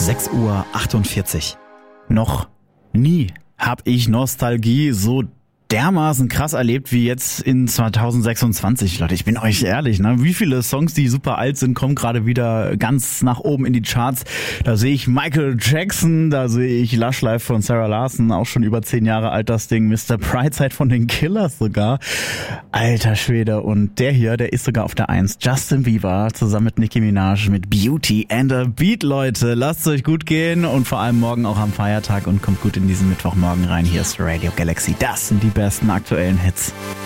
6:48 Uhr. Noch nie habe ich Nostalgie so dermaßen krass erlebt wie jetzt in 2026, Leute. Ich bin euch ehrlich, ne? Wie viele Songs, die super alt sind, kommen gerade wieder ganz nach oben in die Charts. Da sehe ich Michael Jackson, da sehe ich Lush Life von Sarah Larson, auch schon über 10 Jahre alt das Ding. Mr. Brightside von den Killers sogar. Alter Schwede. Und der hier, der ist sogar auf der 1. Justin Bieber zusammen mit Nicki Minaj mit Beauty and a Beat, Leute. Lasst es euch gut gehen und vor allem morgen auch am Feiertag und kommt gut in diesen Mittwochmorgen rein. Hier ist Radio Galaxy. Das sind die besten aktuellen Hits.